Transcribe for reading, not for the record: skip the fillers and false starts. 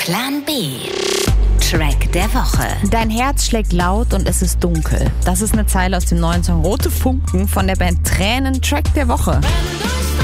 Plan B. Track der Woche. Dein Herz schlägt laut und es ist dunkel. Das ist eine Zeile aus dem neuen Song Rote Funken von der Band Tränen, Track der Woche. Wenn du